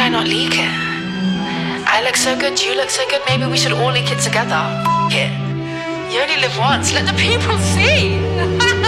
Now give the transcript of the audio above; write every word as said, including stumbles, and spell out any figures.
why not leak it? I look so good, you look so good, maybe we should all leak it together. F it. You only live once, let the people see.